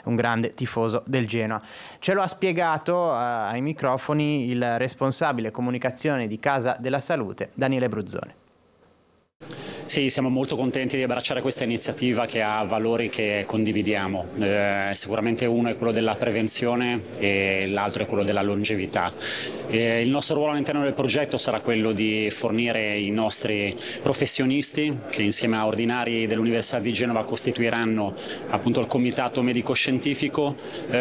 un grande tifoso del Genoa. Ce lo ha spiegato ai microfoni il responsabile comunicazione di Casa della Salute, Daniele Bruzzone. Sì, siamo molto contenti di abbracciare questa iniziativa che ha valori che condividiamo. Sicuramente uno è quello della prevenzione e l'altro è quello della longevità. Il nostro ruolo all'interno del progetto sarà quello di fornire i nostri professionisti che insieme a ordinari dell'Università di Genova costituiranno appunto il comitato medico-scientifico.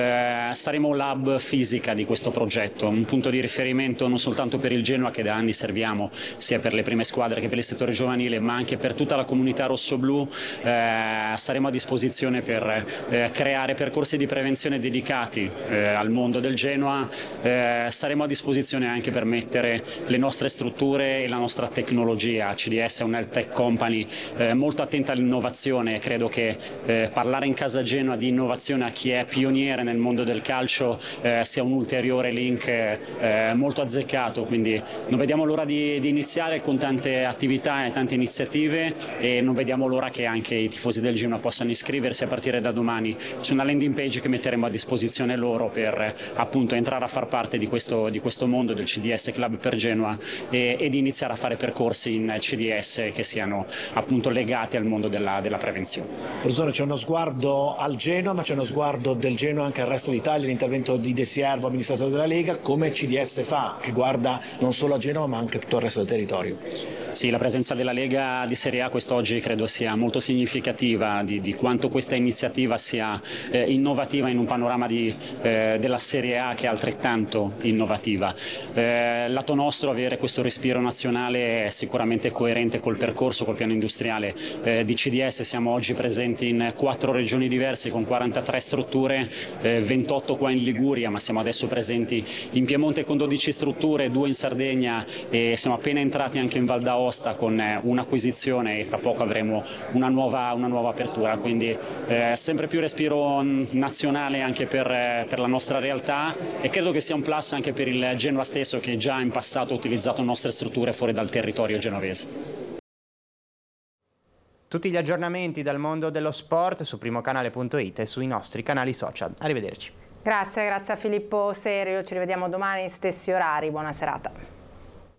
Saremo un lab fisica di questo progetto, un punto di riferimento non soltanto per il Genoa che da anni serviamo sia per le prime squadre che per il settore giovanile, ma anche per tutta la comunità rossoblù. Saremo a disposizione per creare percorsi di prevenzione dedicati al mondo del Genoa. Saremo a disposizione anche per mettere le nostre strutture e la nostra tecnologia. CDS è un health tech company molto attenta all'innovazione. Credo che parlare in Casa Genoa di innovazione a chi è pioniere nel mondo del calcio sia un ulteriore link molto azzeccato, quindi non vediamo l'ora di iniziare con tante attività e tante iniziative, e non vediamo l'ora che anche i tifosi del Genoa possano iscriversi a partire da domani su una landing page che metteremo a disposizione loro per appunto entrare a far parte di questo mondo del CDS Club per Genoa e di iniziare a fare percorsi in CDS che siano appunto legati al mondo della prevenzione. Professore, c'è uno sguardo al Genoa, ma c'è uno sguardo del Genoa anche al resto d'Italia, l'intervento di De Siervo, amministratore della Lega, come CDS fa, che guarda non solo a Genova ma anche tutto il resto del territorio. Sì, la presenza della Lega di Serie A quest'oggi credo sia molto significativa di quanto questa iniziativa sia innovativa in un panorama della Serie A che è altrettanto innovativa. Lato nostro, avere questo respiro nazionale è sicuramente coerente col percorso, col piano industriale di CDS. Siamo oggi presenti in 4 regioni diverse con 43 strutture, 28 qua in Liguria, ma siamo adesso presenti in Piemonte con 12 strutture, 2 in Sardegna, e siamo appena entrati anche in Val d'Aosta con un'acquisizione e tra poco avremo una nuova apertura, quindi sempre più respiro nazionale anche per la nostra realtà, e credo che sia un plus anche per il Genoa stesso, che già in passato ha utilizzato nostre strutture fuori dal territorio genovese. Tutti gli aggiornamenti dal mondo dello sport su primocanale.it e sui nostri canali social. Arrivederci. Grazie a Filippo Serio, ci rivediamo domani stessi orari, buona serata.